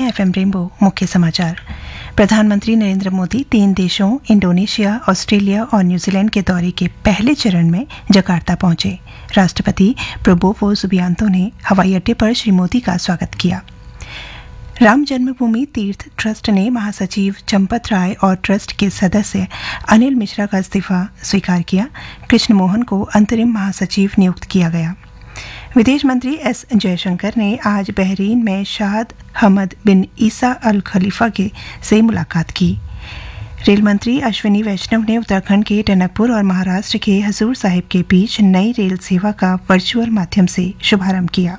हैं FM rainbow मुख्य समाचार। प्रधानमंत्री नरेंद्र मोदी 3 देशों इंडोनेशिया, ऑस्ट्रेलिया और न्यूजीलैंड के दौरे के पहले चरण में जकार्ता पहुंचे। राष्ट्रपति प्रबोवो सुबियांतो ने हवाई अड्डे पर श्री मोदी का स्वागत किया। राम जन्मभूमि तीर्थ ट्रस्ट ने महासचिव चंपत राय और ट्रस्ट के सदस्य अनिल मिश्रा का इस्तीफा स्वीकार किया। कृष्ण मोहन को अंतरिम महासचिव नियुक्त किया गया। विदेश मंत्री एस जयशंकर ने आज बहरीन में शाद हमद बिन ईसा अल खलीफा से मुलाकात की। रेल मंत्री अश्विनी वैष्णव ने उत्तराखंड के टनकपुर और महाराष्ट्र के हजूर साहिब के बीच नई रेल सेवा का वर्चुअल माध्यम से शुभारंभ किया।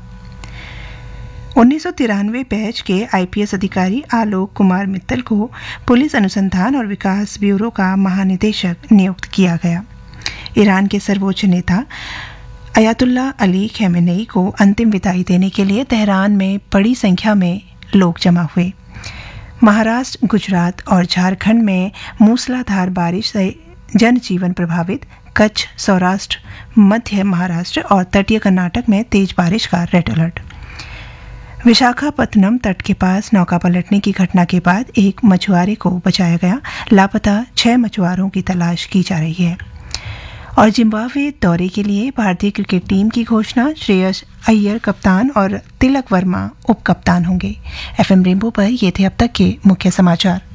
1993 बैच के आईपीएस अधिकारी आलोक कुमार मित्तल को पुलिस अनुसंधान और विकास ब्यूरो का महानिदेशक नियुक्त किया गया। ईरान के सर्वोच्च नेता अयातुल्ला अली खमेनेई को अंतिम विदाई देने के लिए तेहरान में बड़ी संख्या में लोग जमा हुए। महाराष्ट्र, गुजरात और झारखंड में मूसलाधार बारिश से जनजीवन प्रभावित। कच्छ, सौराष्ट्र, मध्य महाराष्ट्र और तटीय कर्नाटक में तेज बारिश का रेड अलर्ट। विशाखापत्तनम तट के पास नौका पलटने की घटना के बाद एक मछुआरे को बचाया गया। लापता 6 मछुआरों की तलाश की जा रही है। और जिम्बाब्वे दौरे के लिए भारतीय क्रिकेट टीम की घोषणा। श्रेयस अय्यर कप्तान और तिलक वर्मा उप कप्तान होंगे। एफएम रेनबो पर ये थे अब तक के मुख्य समाचार।